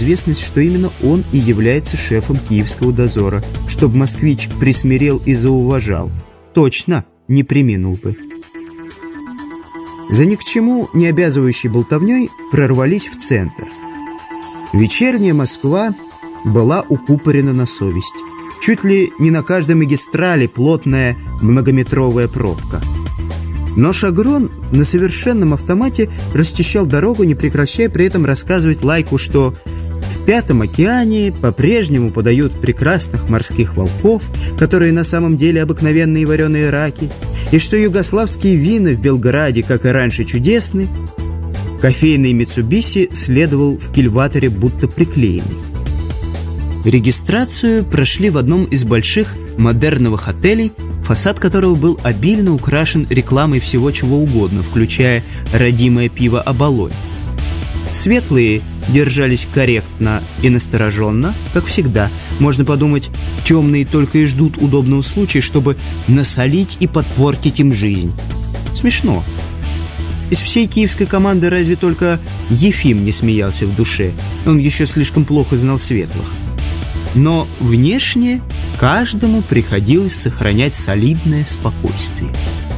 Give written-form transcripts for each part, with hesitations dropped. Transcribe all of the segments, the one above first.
известность, что именно он и является шефом киевского дозора, чтобы москвич присмирел и зауважал. Точно, не преминул бы. За ни к чему не обязывающей болтовней прорвались в центр. Вечерняя Москва была укупорена на совесть. Чуть ли не на каждой магистрали плотная многометровая пробка. Но Шагрон на совершенном автомате расчищал дорогу, не прекращая при этом рассказывать Лайку, что в Пятом океане по-прежнему подают прекрасных морских волков, которые на самом деле обыкновенные вареные раки, и что югославские вина в Белграде, как и раньше, чудесны. Кофейный Митсубиси следовал в кильваторе будто приклеенный. Регистрацию прошли в одном из больших модерновых отелей, фасад которого был обильно украшен рекламой всего чего угодно, включая родимое пиво «Оболонь». Светлые держались корректно и настороженно, как всегда. Можно подумать, темные только и ждут удобного случая, чтобы насолить и подпортить им жизнь. Смешно. Из всей киевской команды разве только Ефим не смеялся в душе. Он еще слишком плохо знал светлых. Но внешне каждому приходилось сохранять солидное спокойствие.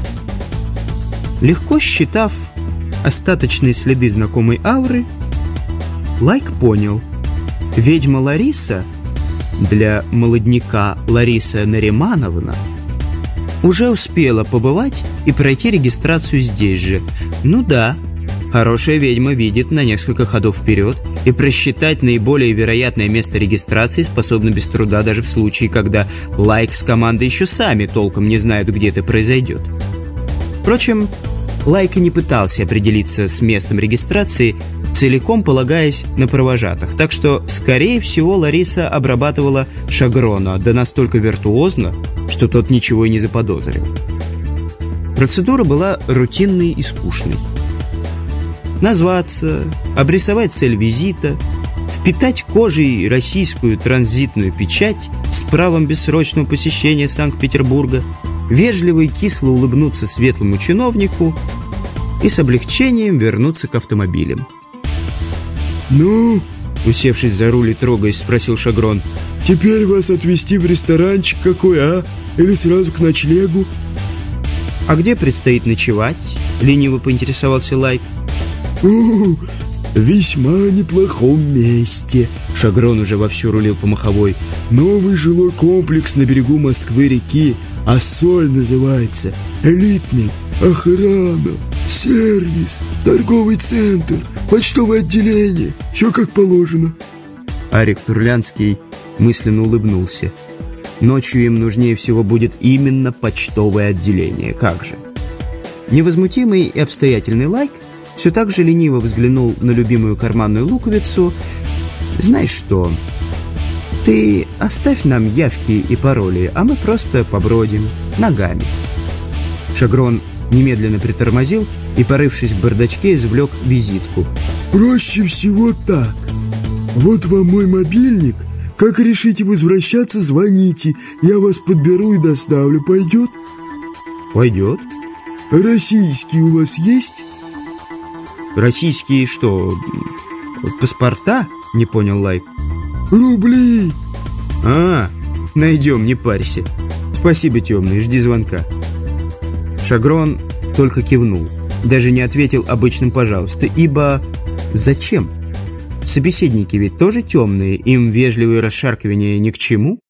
Легко считав остаточные следы знакомой ауры, Лайк понял: ведьма Лариса, для молодняка Лариса Наримановна, уже успела побывать и пройти регистрацию здесь же. Ну да, хорошая ведьма видит на несколько ходов вперед, и просчитать наиболее вероятное место регистрации способна без труда даже в случае, когда Лайк с командой еще сами толком не знают, где это произойдет. Впрочем, Лайк и не пытался определиться с местом регистрации, целиком полагаясь на провожатых, так что, скорее всего, Лариса обрабатывала Шагрона, да настолько виртуозно, что тот ничего и не заподозрил. Процедура была рутинной и скучной. Назваться, обрисовать цель визита, впитать кожей российскую транзитную печать с правом бессрочного посещения Санкт-Петербурга, вежливо и кисло улыбнуться светлому чиновнику и с облегчением вернуться к автомобилям. «Ну?» — усевшись за руль и трогаясь, спросил Шагрон. «Теперь вас отвезти в ресторанчик какой, а? Или сразу к ночлегу?» «А где предстоит ночевать?» — лениво поинтересовался Лайк. «В весьма неплохом месте». Шагрон уже вовсю рулил по маховой. «Новый жилой комплекс на берегу Москвы-реки. Ассоль называется. Элитный. Охрана, сервис, торговый центр, почтовое отделение. Все как положено». Арик Турлянский мысленно улыбнулся. Ночью им нужнее всего будет именно почтовое отделение. Как же? Невозмутимый и обстоятельный Лайк все так же лениво взглянул на любимую карманную луковицу. «Знаешь что? Ты оставь нам явки и пароли, а мы просто побродим ногами». Шагрон немедленно притормозил и, порывшись в бардачке, извлек визитку. «Проще всего так. Вот вам мой мобильник. Как решите возвращаться, звоните. Я вас подберу и доставлю. Пойдет?» «Пойдет». «Российский у вас есть?» «Российские что, паспорта?» — не понял Лайк. «Рубли». Найдем, не парься. Спасибо, темный, жди звонка». Шагрон только кивнул, даже не ответил обычным «пожалуйста», ибо зачем? Собеседники ведь тоже темные, им вежливые расшаркивания ни к чему.